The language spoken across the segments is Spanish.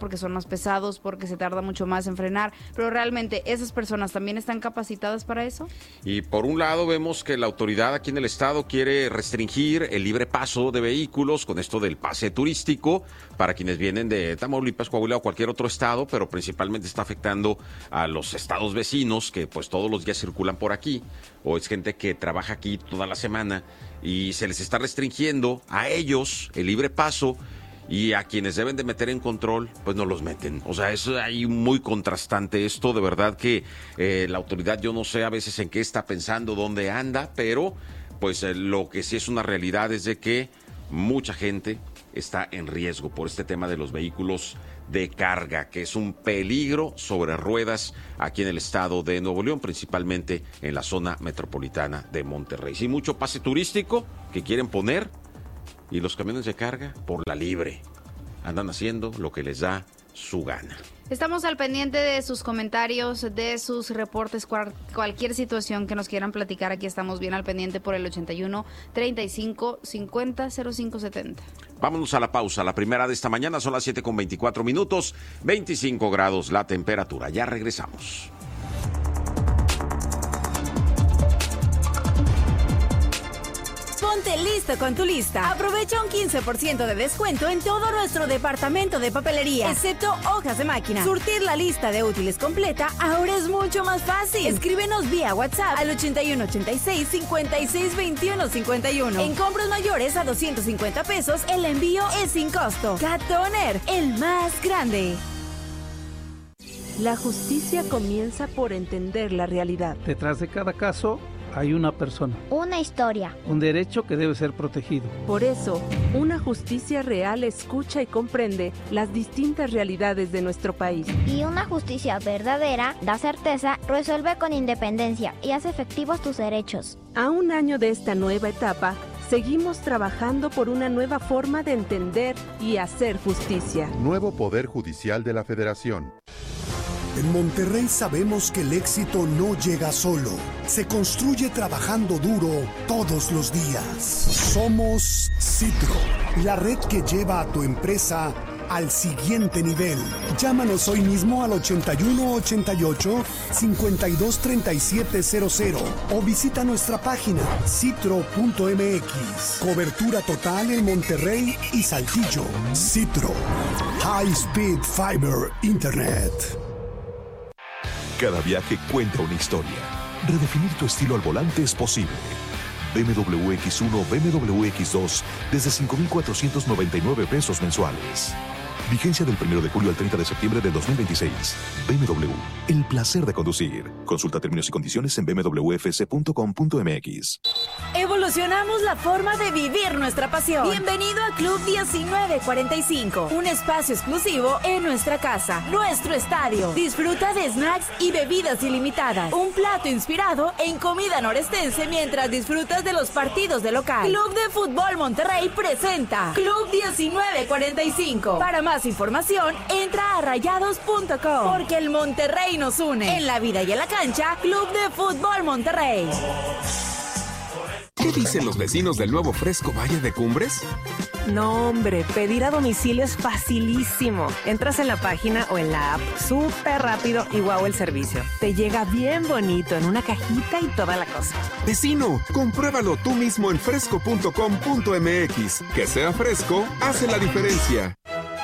porque son más pesados, porque se tarda mucho más en frenar, pero realmente esas personas también están capacitadas para eso. Y por un lado vemos que la autoridad aquí en el estado quiere restringir el libre paso de vehículos con esto del pase turístico para quienes vienen de Tamaulipas, Coahuila o cualquier otro estado, pero principalmente está afectando a los estados vecinos que pues todos los días circulan por aquí, o es gente que trabaja aquí toda la semana y se les está restringiendo a ellos el libre paso. Y a quienes deben de meter en control, pues no los meten. O sea, es ahí muy contrastante esto. De verdad que la autoridad, yo no sé a veces en qué está pensando, dónde anda, pero pues lo que sí es una realidad es de que mucha gente está en riesgo por este tema de los vehículos de carga, que es un peligro sobre ruedas aquí en el estado de Nuevo León, principalmente en la zona metropolitana de Monterrey. Sí, mucho pase turístico que quieren poner, y los camiones de carga por la libre andan haciendo lo que les da su gana. Estamos al pendiente de sus comentarios, de sus reportes, cualquier situación que nos quieran platicar. Aquí estamos bien al pendiente por el 81 35 50 05 70. Vámonos a la pausa. La primera de esta mañana son las 7:24, 25 grados la temperatura. Ya regresamos. Ponte listo con tu lista. Aprovecha un 15% de descuento en todo nuestro departamento de papelería, excepto hojas de máquina. Surtir la lista de útiles completa ahora es mucho más fácil. Escríbenos vía WhatsApp al 8186 56 21 51. En compras mayores a 250 pesos, el envío es sin costo. Cat Toner, el más grande. La justicia comienza por entender la realidad. Detrás de cada caso hay una persona. Una historia. Un derecho que debe ser protegido. Por eso, una justicia real escucha y comprende las distintas realidades de nuestro país. Y una justicia verdadera da certeza, resuelve con independencia y hace efectivos tus derechos. A un año de esta nueva etapa, seguimos trabajando por una nueva forma de entender y hacer justicia. Nuevo Poder Judicial de la Federación. En Monterrey sabemos que el éxito no llega solo, se construye trabajando duro todos los días. Somos Citro, la red que lleva a tu empresa al siguiente nivel. Llámanos hoy mismo al 8188-523700 o visita nuestra página citro.mx. Cobertura total en Monterrey y Saltillo. Citro, High Speed Fiber Internet. Cada viaje cuenta una historia. Redefinir tu estilo al volante es posible. BMW X1, BMW X2 desde 5,499 pesos mensuales. Vigencia del 1 de julio al 30 de septiembre de 2026. BMW, el placer de conducir. Consulta términos y condiciones en bmwfc.com.mx. Evolucionamos la forma de vivir nuestra pasión. Bienvenido a Club 1945, un espacio exclusivo en nuestra casa, nuestro estadio. Disfruta de snacks y bebidas ilimitadas. Un plato inspirado en comida norestense mientras disfrutas de los partidos de local. Club de Fútbol Monterrey presenta Club 1945. Para más información, entra a rayados.com, porque el Monterrey nos une. En la vida y en la cancha, Club de Fútbol Monterrey. ¿Qué dicen los vecinos del nuevo Fresco Valle de Cumbres? No, hombre, pedir a domicilio es facilísimo. Entras en la página o en la app, súper rápido y guau el servicio. Te llega bien bonito en una cajita y toda la cosa. Vecino, compruébalo tú mismo en fresco.com.mx. Que sea fresco, hace la diferencia.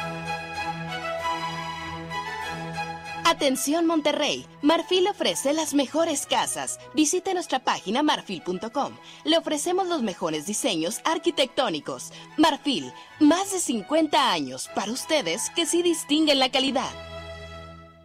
Atención Monterrey, Marfil ofrece las mejores casas. Visite nuestra página marfil.com. Le ofrecemos los mejores diseños arquitectónicos. Marfil, más de 50 años para ustedes que sí distinguen la calidad.